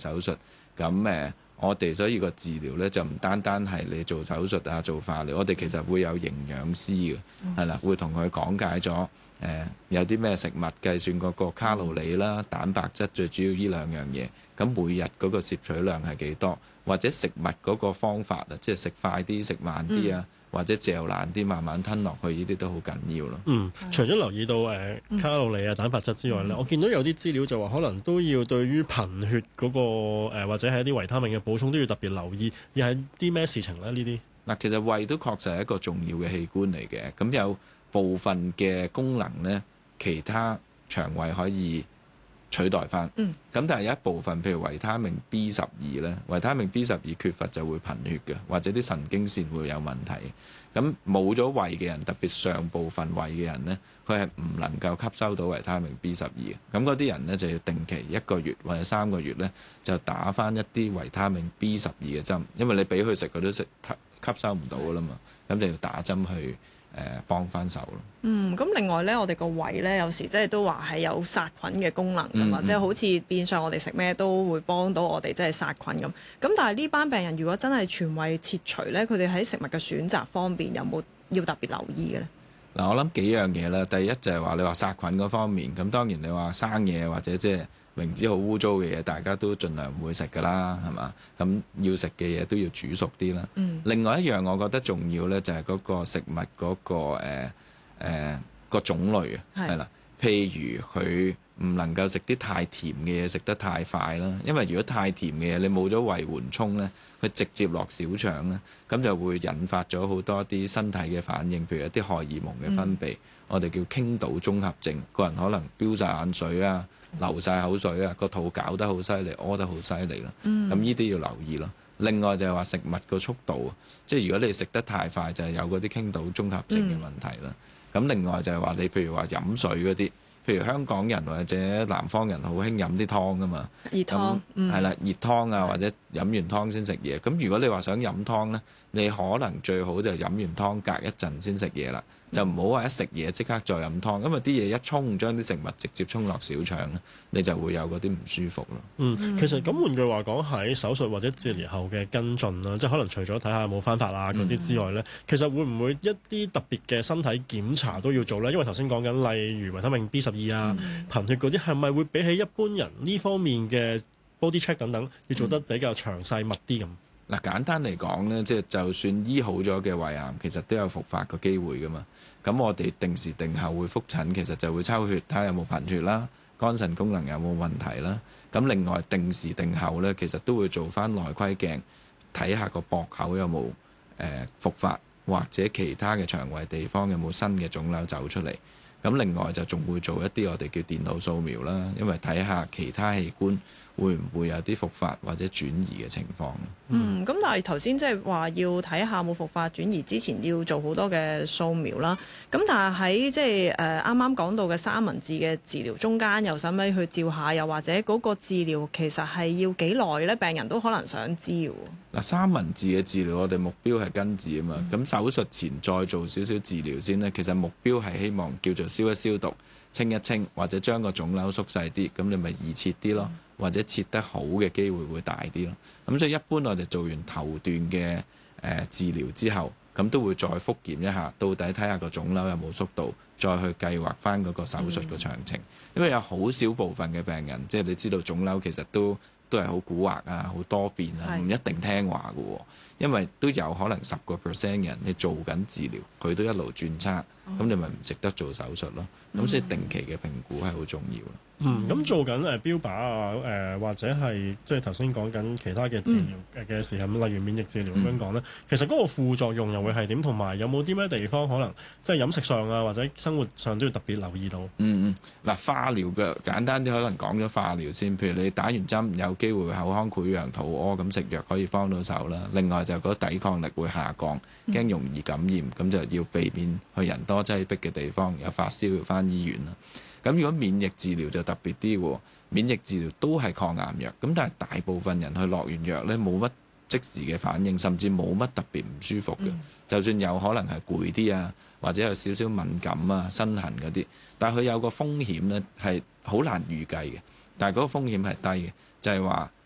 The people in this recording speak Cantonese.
手術。咁我哋所以個治療呢，就唔單單係你做手術啊、做化療，我哋其實會有營養師嘅，係啦，會同佢講解咗有啲咩食物，計算嗰個卡路里啦、蛋白質，最主要呢兩樣嘢。咁每日嗰個攝取量係幾多，或者食物嗰個方法啊，即係食快啲、食慢啲啊。或者嚼爛啲，慢慢吞落去，呢啲都好緊要咯。 除咗留意到卡路里啊、蛋白質之外咧，我見到有啲資料就話，可能都要對於貧血嗰個或者係一啲維他命嘅補充都要特別留意，又係啲咩事情咧？呢啲嗱，其實胃都確實係一個重要嘅器官嚟嘅。咁有部分嘅功能呢，其他腸胃可以取代翻。咁但係有一部分，譬如維他命 B12 咧，維他命 B12 缺乏就會貧血嘅，或者啲神經線會有問題。咁冇咗胃嘅人，特別上部分胃嘅人呢，佢係唔能夠吸收到維他命 B12 嘅。咁嗰啲人呢，就要定期1個月或者3個月呢，就打翻一啲維他命 B12 嘅針，因為你俾佢食，佢都吸收唔到噶啦嘛。咁就要打針去幫翻手咯。 咁另外咧，我哋個胃咧有時即係都話係有殺菌嘅功能㗎嘛，即係好似變相我哋食咩都會幫到我哋即係殺菌咁。咁但係呢班病人如果真係全胃切除咧，佢哋喺食物嘅選擇方面有冇要特別留意嘅咧？ 嗱，我諗幾樣嘢啦。第一就係話你話殺菌嗰方面，咁當然你話生嘢或者即係明知好污糟嘅嘢，大家都盡量唔會食㗎啦，係嘛？咁要食嘅嘢都要煮熟啲啦。另外一樣我覺得重要咧，就係嗰個食物嗰個種類啊，係啦。譬如佢唔能夠食啲太甜嘅嘢，食得太快啦。因為如果太甜嘅嘢，你冇咗胃緩衝咧，佢直接落小腸咧，咁就會引發咗好多啲身體嘅反應，譬如一啲荷爾蒙嘅分泌，我哋叫傾倒綜合症，個人可能飆晒眼水啊，流晒口水啊，個肚搞得好犀利，屙得好犀利啦。咁呢啲要留意咯。另外就係話食物個速度，即係如果你食得太快，就係有嗰啲傾倒綜合症嘅問題啦。咁另外就係話你譬如話飲水嗰啲，譬如香港人或者南方人好興飲啲湯噶嘛， 熱湯係啦，熱湯啊，或者飲完湯先食嘢。咁如果你話想飲湯呢，你可能最好就飲完湯隔一陣先食嘢啦，就唔好話一食嘢即刻再飲湯，因為啲嘢一沖將啲食物直接沖落小腸咧，你就會有嗰啲唔舒服咯。 其實咁換句話講，喺手術或者治療後嘅跟進啦，即係可能除咗睇下有冇翻發啊嗰啲之外呢，其實會唔會一啲特別嘅身體檢查都要做呢？因為頭先講緊例如維他命 B12啊、貧血嗰啲，係咪會比起一般人呢方面嘅 body check 等等要做得比較詳細密啲咁？ 嗱，簡單嚟講呢，即係就算醫好咗嘅胃癌，其實都有復發嘅機會噶嘛。咁我哋定時定候會覆診，其實就會抽血睇下有冇貧血啦，肝腎功能有冇問題啦。咁另外定時定候呢，其實都會做翻內窺鏡，睇下個膊口有冇復發，或者其他嘅腸胃地方有冇新嘅腫瘤走出嚟。咁另外就仲會做一啲我哋叫電腦掃描啦，因為睇下其他器官會唔會有啲復發或者轉移嘅情況。 咁但係頭先即係話要睇下冇復發轉移之前要做好多嘅掃描啦。咁但係喺即係啱啱講到嘅三文治嘅治療中間，又使唔使去照下？又或者嗰個治療其實係要幾耐呢？病人都可能想知喎。 嗱，三文治嘅治療我哋目標係根治啊嘛。咁手術前再做少少治療先呢，其實目標係希望叫做消一消毒、清一清，或者將個腫瘤縮細啲，咁你咪易切啲咯。或者切得好嘅機會會大啲咯。咁所以一般我哋做完頭段嘅治療之後，咁都會再復檢一下，到底睇下個腫瘤有冇縮到，再去計劃翻嗰個手術嘅詳情。因為有好少部分嘅病人，即係你知道腫瘤其實都係好蠱惑啊，好多變啊，唔一定聽話嘅喎。因為都有可能10% 人你做緊治療，佢都一路轉差，咁你咪唔值得做手術咯。咁所以定期嘅評估係好重要咯。 咁做緊標靶啊，或者係即係頭先講緊其他嘅治療嘅時候，例如免疫治療咁樣講咧，其實嗰個副作用又會係點？同埋有冇啲咩地方可能即係飲食上啊，或者生活上都要特別留意到？ 嗱，化療嘅簡單啲，可能講咗化療先。譬如你打完針有機會口腔潰瘍、肚屙，咁食藥可以幫到手啦。另外就嗰抵抗力會下降，驚容易感染，咁就要避免去人多擠迫嘅地方，有發燒要返醫院啦。咁如果免疫治療就特別啲喎，免疫治療都係抗癌藥，咁但係大部分人去落完藥呢，冇乜即時嘅反應，甚至冇乜特別唔舒服嘅。就算有可能係攰啲啊，或者有少少敏感啊、身痕嗰啲，但係佢有個風險呢係好難預計嘅，但係嗰個風險係低嘅，就係話